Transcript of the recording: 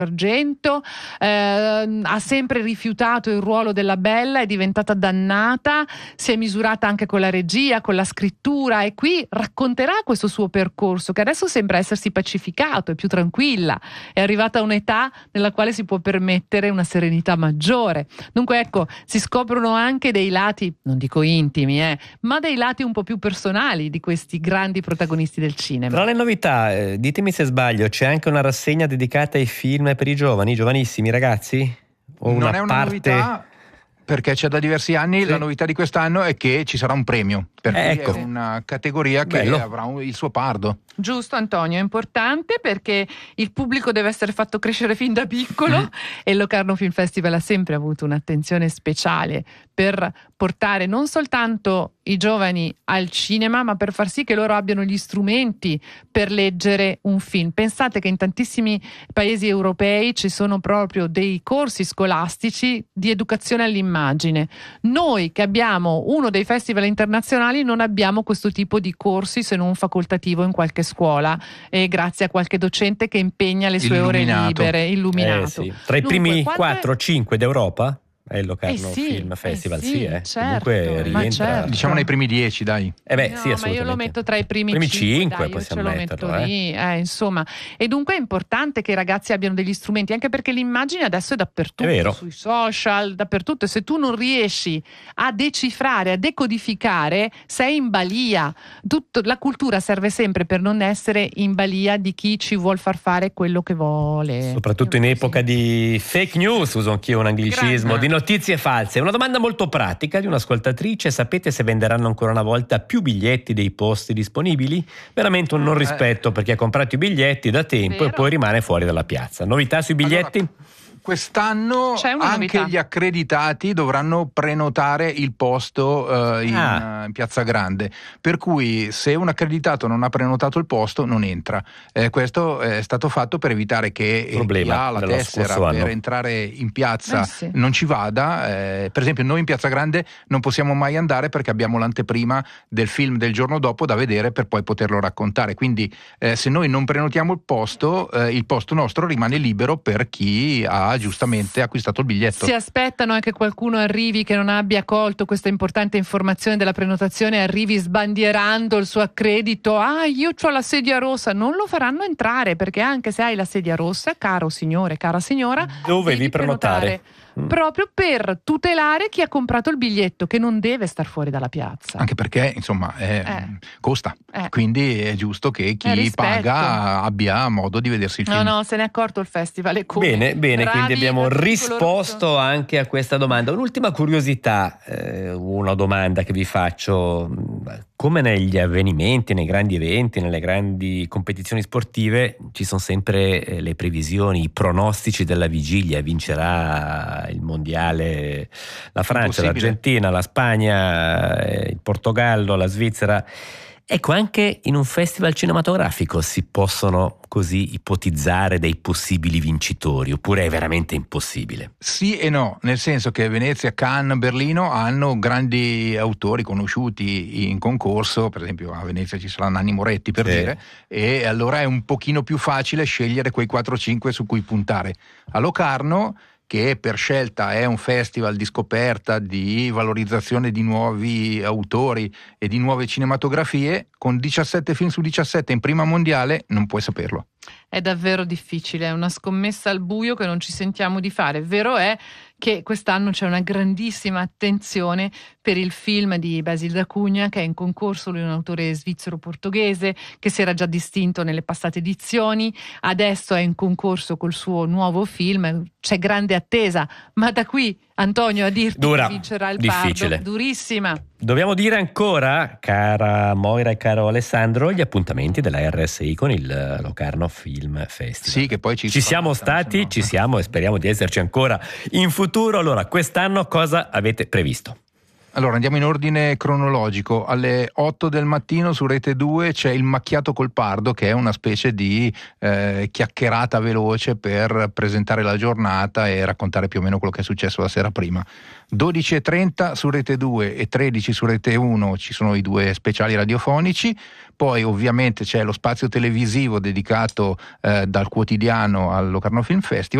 Argento, ha sempre rifiutato il ruolo della bella, è diventata dannata, si è misurata anche con la regia, con la scrittura, e qui racconterà questo suo percorso che adesso sembra essersi pacificato, è più tranquilla, è arrivata a un'età nella quale si può permettere una serenità maggiore. Dunque ecco, si scoprono anche dei lati, non dico intimi, ma dei lati un po' più personali di questi grandi protagonisti del cinema. Tra le novità, ditemi se sbaglio, c'è anche una rassegna dedicata ai film per i giovani, giovanissimi ragazzi? O non è una novità, perché c'è da diversi anni. Sì. La novità di quest'anno è che ci sarà un premio, per cui ecco. è una categoria che avrà il suo pardo. Giusto, Antonio, è importante perché il pubblico deve essere fatto crescere fin da piccolo e il Locarno Film Festival ha sempre avuto un'attenzione speciale per portare non soltanto i giovani al cinema, ma per far sì che loro abbiano gli strumenti per leggere un film. Pensate che in tantissimi paesi europei ci sono proprio dei corsi scolastici di educazione all'immagine. Noi che abbiamo uno dei festival internazionali non abbiamo questo tipo di corsi, se non facoltativo in qualche scuola, e grazie a qualche docente che impegna le sue ore libere, illuminato. Sì. Tra i primi 4-5 d'Europa è il Locarno Film Festival, certo, comunque rientra, certo. Diciamo nei primi 10, dai. No, sì, ma assolutamente. io lo metto tra i primi 5, dai, possiamo io ce lo metterlo, metto lì, insomma. E dunque è importante che i ragazzi abbiano degli strumenti, anche perché l'immagine adesso è dappertutto, È vero. sui social, dappertutto, e se tu non riesci a decifrare, a decodificare, sei in balia. La cultura serve sempre per non essere in balia di chi ci vuol far fare quello che vuole. Soprattutto in epoca di fake news, uso anch'io un anglicismo, di notizie false. Una domanda molto pratica di un'ascoltatrice: sapete se venderanno ancora una volta più biglietti dei posti disponibili? Veramente un non rispetto per chi ha comprato i biglietti da tempo e poi rimane fuori dalla piazza. Novità sui biglietti? Allora, quest'anno anche gli accreditati dovranno prenotare il posto in Piazza Grande, per cui se un accreditato non ha prenotato il posto non entra. Questo è stato fatto per evitare che chi ha la tessera per entrare in piazza non ci vada. Per esempio noi in Piazza Grande non possiamo mai andare perché abbiamo l'anteprima del film del giorno dopo da vedere per poi poterlo raccontare, quindi se noi non prenotiamo il posto nostro rimane libero per chi ha giustamente acquistato il biglietto. Si aspettano che qualcuno arrivi che non abbia colto questa importante informazione della prenotazione, arrivi sbandierando il suo accredito: io ho la sedia rossa. Non lo faranno entrare, perché anche se hai la sedia rossa, caro signore, cara signora, dovevi prenotare. Proprio per tutelare chi ha comprato il biglietto, che non deve star fuori dalla piazza. Anche perché insomma costa, quindi è giusto che chi paga abbia modo di vedersi il film. No, se ne è accorto il festival. E come? Bene, quindi abbiamo risposto anche a questa domanda. Un'ultima curiosità, una domanda che vi faccio: come negli avvenimenti, nei grandi eventi, nelle grandi competizioni sportive, ci sono sempre le previsioni, i pronostici della vigilia. Vincerà il mondiale la Francia, l'Argentina, la Spagna, il Portogallo, la Svizzera. Ecco, anche in un festival cinematografico si possono così ipotizzare dei possibili vincitori, oppure è veramente impossibile? Sì e no, nel senso che Venezia, Cannes, Berlino hanno grandi autori conosciuti in concorso. Per esempio a Venezia ci sarà Nanni Moretti, per dire, e allora è un pochino più facile scegliere quei 4-5 su cui puntare. A Locarno, che per scelta è un festival di scoperta, di valorizzazione di nuovi autori e di nuove cinematografie, con 17 film su 17 in prima mondiale non puoi saperlo. È davvero difficile, è una scommessa al buio che non ci sentiamo di fare. Vero è che quest'anno c'è una grandissima attenzione per il film di Basil da Cunha, che è in concorso. Lui è un autore svizzero-portoghese che si era già distinto nelle passate edizioni, adesso è in concorso col suo nuovo film. C'è grande attesa, ma da qui, Antonio, a dirti che vincerà il difficile. Pardo, durissima. Dobbiamo dire ancora, cara Moira e caro Alessandro, gli appuntamenti della RSI con il Locarno Film Festival. Sì, che poi ci siamo stati, ci siamo e speriamo di esserci ancora in futuro. Allora, quest'anno cosa avete previsto? Allora andiamo in ordine cronologico. Alle 8 del mattino su Rete 2 c'è Il Macchiato col Pardo, che è una specie di chiacchierata veloce per presentare la giornata e raccontare più o meno quello che è successo la sera prima. 12:30 su Rete 2 e 13 su Rete 1 ci sono i 2 speciali radiofonici, poi ovviamente c'è lo spazio televisivo dedicato dal quotidiano al Locarno Film Festival.